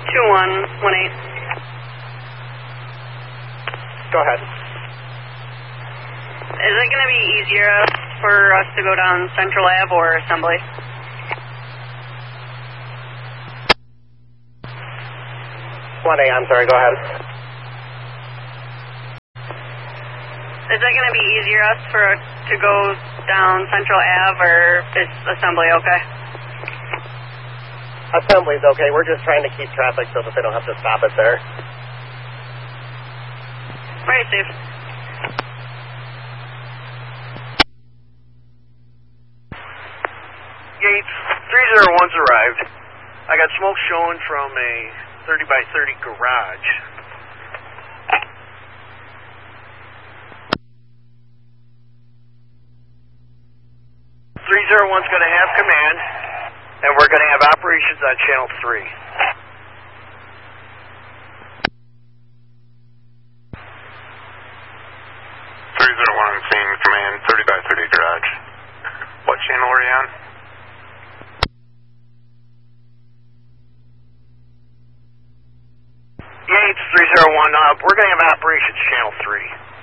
2118. Go ahead. Is it going to be easier for us to go down Central Ave or Assembly? I'm sorry, go ahead. Is it going to be easier to go down Central Ave or is Assembly okay? Assembly's okay. We're just trying to keep traffic so that they don't have to stop it there. Right, Steve. Gates, 301's arrived. I got smoke showing from a 30 by 30 garage. .301's going to have command, and we're going to have operations on channel 3. Seeing command, 30 by 30 garage. What channel are you on? Yates, 301, we're going to have operations channel 3.